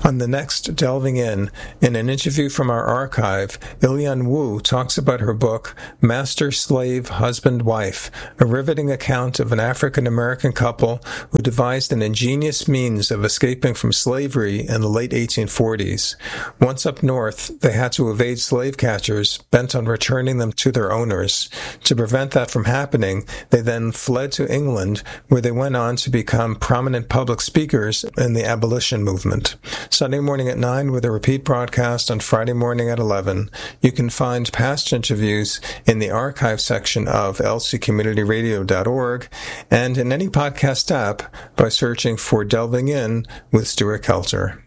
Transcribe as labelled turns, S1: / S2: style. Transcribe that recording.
S1: On the next Delving In an interview from our archive, Ilian Wu talks about her book, Master, Slave, Husband, Wife, a riveting account of an African-American couple who devised an ingenious means of escaping from slavery in the late 1840s. Once up north, they had to evade slave catchers, bent on returning them to their owners. To prevent that from happening, they then fled to England, where they went on to become prominent public speakers in the abolition movement. Sunday morning at 9 with a repeat broadcast on Friday morning at 11. You can find past interviews in the archive section of lccommunityradio.org and in any podcast app by searching for Delving In with Stuart Kelter.